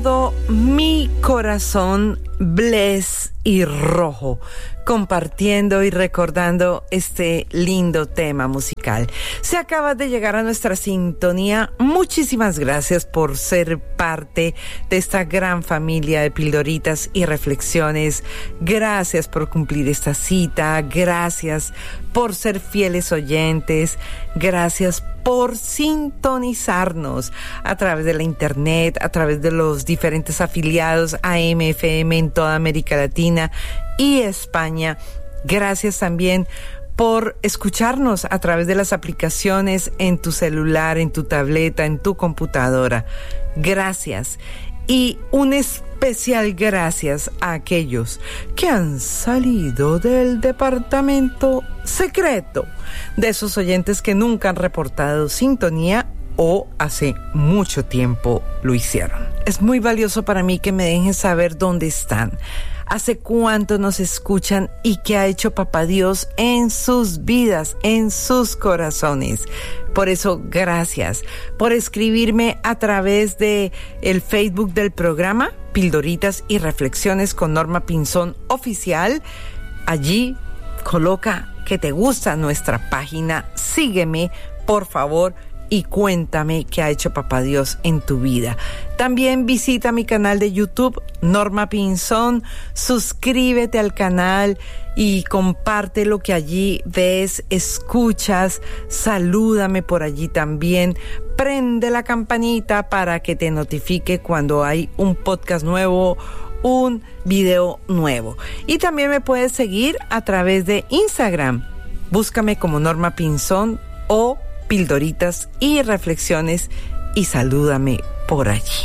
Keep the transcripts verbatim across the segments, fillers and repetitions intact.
Todo mi corazón bless y rojo, compartiendo y recordando este lindo tema musical. Se acaba de llegar a nuestra sintonía. Muchísimas gracias por ser parte de esta gran familia de pildoritas y reflexiones. Gracias por cumplir esta cita. Gracias por ser fieles oyentes. Gracias por sintonizarnos a través de la internet, a través de los diferentes afiliados A M F M en toda América Latina y España. Gracias también por escucharnos a través de las aplicaciones en tu celular, en tu tableta, en tu computadora. Gracias. Y un especial gracias a aquellos que han salido del departamento secreto, de esos oyentes que nunca han reportado sintonía o hace mucho tiempo lo hicieron. Es muy valioso para mí que me dejen saber dónde están, hace cuánto nos escuchan y qué ha hecho Papá Dios en sus vidas, en sus corazones. Por eso, gracias por escribirme a través de el Facebook del programa, Pildoritas y Reflexiones con Norma Pinzón Oficial. Allí coloca que te gusta nuestra página, sígueme, por favor, y cuéntame qué ha hecho Papá Dios en tu vida. También visita mi canal de YouTube, Norma Pinzón. Suscríbete al canal y comparte lo que allí ves, escuchas. Salúdame por allí también. Prende la campanita para que te notifique cuando hay un podcast nuevo, un video nuevo. Y también me puedes seguir a través de Instagram. Búscame como Norma Pinzón o Pildoritas y Reflexiones y salúdame por allí.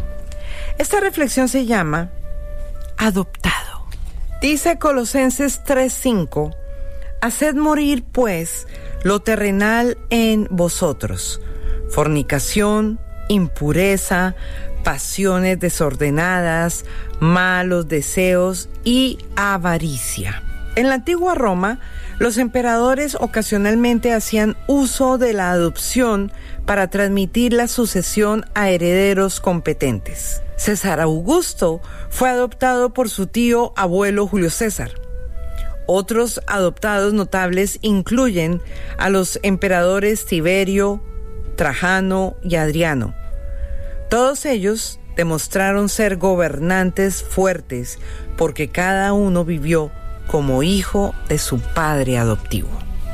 Esta reflexión se llama Adoptado. Dice Colosenses tres cinco: haced morir pues lo terrenal en vosotros, fornicación, impureza, pasiones desordenadas, malos deseos y avaricia. En la antigua Roma, los emperadores ocasionalmente hacían uso de la adopción para transmitir la sucesión a herederos competentes. César Augusto fue adoptado por su tío abuelo Julio César. Otros adoptados notables incluyen a los emperadores Tiberio, Trajano y Adriano. Todos ellos demostraron ser gobernantes fuertes porque cada uno vivió como hijo de su padre adoptivo.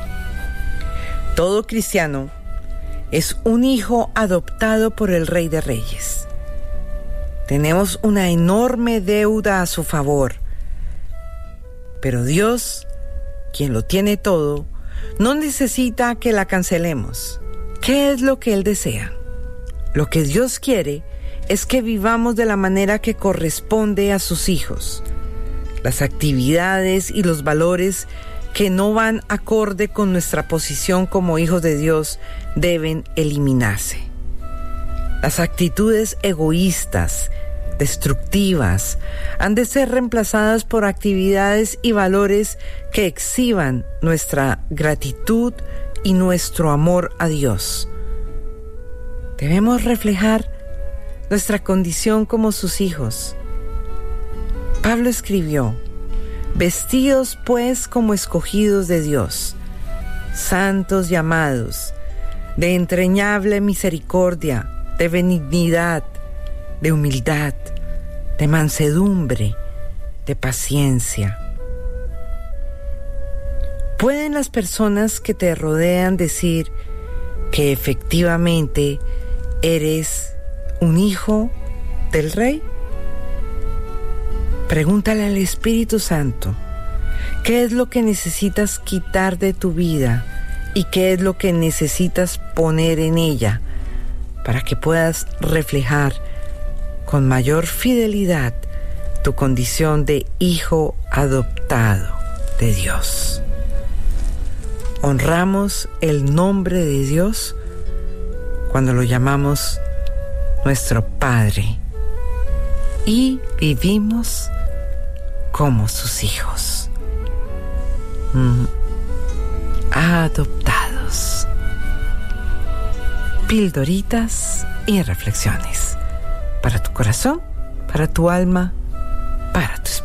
Todo cristiano es un hijo adoptado por el Rey de Reyes. Tenemos una enorme deuda a su favor, pero Dios, quien lo tiene todo, no necesita que la cancelemos. ¿Qué es lo que Él desea? Lo que Dios quiere es que vivamos de la manera que corresponde a sus hijos. Las actividades y los valores que no van acorde con nuestra posición como hijos de Dios deben eliminarse. Las actitudes egoístas, destructivas, han de ser reemplazadas por actividades y valores que exhiban nuestra gratitud y nuestro amor a Dios. Debemos reflejar nuestra condición como sus hijos. Pablo escribió: vestidos pues como escogidos de Dios, santos llamados, de entrañable misericordia, de benignidad, de humildad, de mansedumbre, de paciencia. ¿Pueden las personas que te rodean decir que efectivamente eres un hijo del Rey? Pregúntale al Espíritu Santo, ¿qué es lo que necesitas quitar de tu vida y qué es lo que necesitas poner en ella para que puedas reflejar con mayor fidelidad tu condición de hijo adoptado de Dios? Honramos el nombre de Dios cuando lo llamamos nuestro Padre y vivimos como sus hijos, mm. adoptados. Pildoritas y reflexiones para tu corazón para tu alma, para tu espíritu.